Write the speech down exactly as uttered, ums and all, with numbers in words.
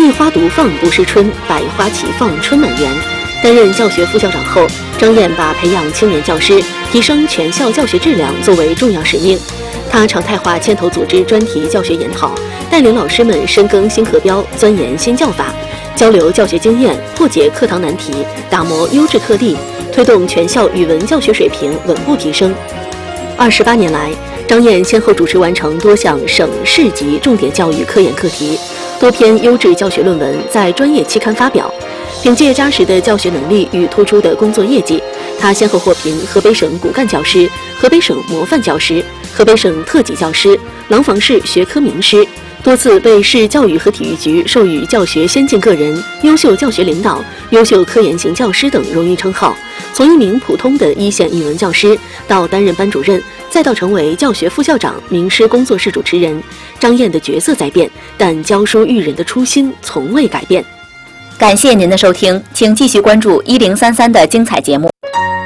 替花独放不是春，百花齐放春满园。担任教学副校长后，张燕把培养青年教师、提升全校教学质量作为重要使命。他常态化牵头组织专题教学研讨，带领老师们深耕新课标，钻研新教法，交流教学经验，破解课堂难题，打磨优质课例，推动全校语文教学水平稳步提升。二十八年来，张燕先后主持完成多项省市级重点教育科研课题，多篇优质教学论文在专业期刊发表。凭借扎实的教学能力与突出的工作业绩，他先后获评河北省骨干教师、河北省模范教师、河北省特级教师、廊坊市学科名师，多次被市教育和体育局授予教学先进个人、优秀教学领导、优秀科研型教师等荣誉称号。从一名普通的一线语文教师到担任班主任，再到成为教学副校长、名师工作室主持人，张燕的角色在变，但教书育人的初心从未改变。 感谢您的收听，请继续关注一零三三的精彩节目。